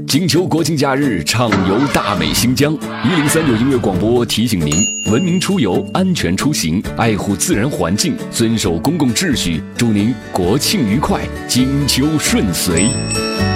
金秋国庆假日，畅游大美新疆。1039音乐广播提醒您：文明出游，安全出行，爱护自然环境，遵守公共秩序。祝您国庆愉快，金秋顺遂。